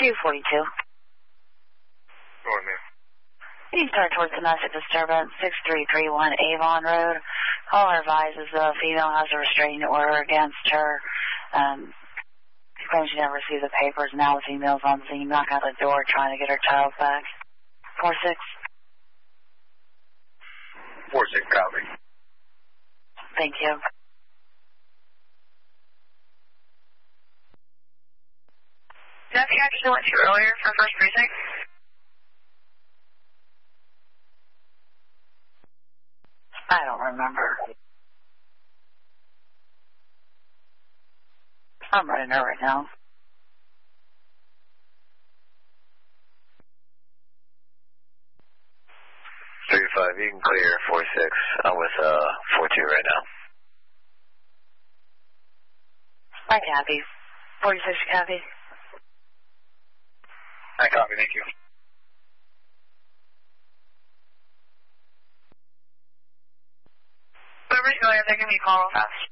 242. Go on, man. You start towards domestic disturbance, 6331 Avon Road. Caller advises the female has a restraining order against her. She claims she never received the papers. Now the female's on scene, knock out the door, trying to get her child back. 46. 46, copy. Thank you. Is that the address I went to earlier for First Precinct? I don't remember. I'm running her right now. $35, you can clear 46. I'm with 42 right now. Hi, Kathy. 46, Kathy. I copy, thank you. Whoever's going, they're going to be calling fast.